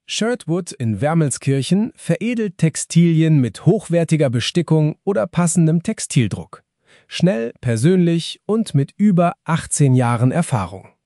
Shirtwood in Wermelskirchen veredelt Textilien mit hochwertiger Bestickung oder passendem Textildruck. Schnell, persönlich und mit über 18 Jahren Erfahrung.